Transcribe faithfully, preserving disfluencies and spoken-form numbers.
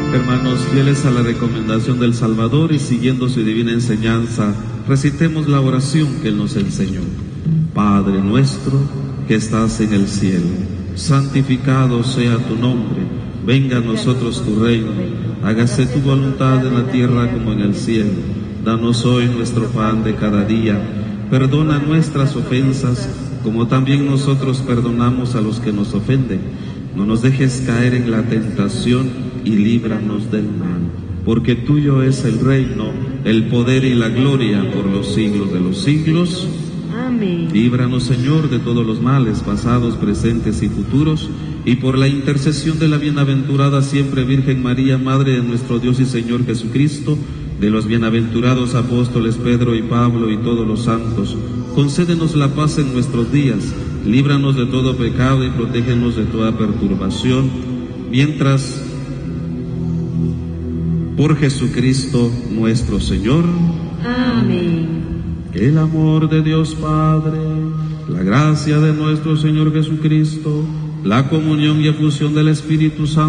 Hermanos, fieles a la recomendación del Salvador y siguiendo su divina enseñanza, recitemos la oración que Él nos enseñó. Padre nuestro que estás en el cielo, santificado sea tu nombre, venga a nosotros tu reino, hágase tu voluntad en la tierra como en el cielo. Danos hoy nuestro pan de cada día, perdona nuestras ofensas, como también nosotros perdonamos a los que nos ofenden. No nos dejes caer en la tentación y líbranos del mal, porque tuyo es el reino, el poder y la gloria por los siglos de los siglos. Amén. Líbranos, Señor, de todos los males, pasados, presentes y futuros, y por la intercesión de la bienaventurada siempre Virgen María, Madre de nuestro Dios y Señor Jesucristo, de los bienaventurados apóstoles Pedro y Pablo y todos los santos, concédenos la paz en nuestros días, líbranos de todo pecado y protégenos de toda perturbación, mientras, por Jesucristo nuestro Señor. Amén. Que el amor de Dios Padre, la gracia de nuestro Señor Jesucristo, la comunión y efusión del Espíritu Santo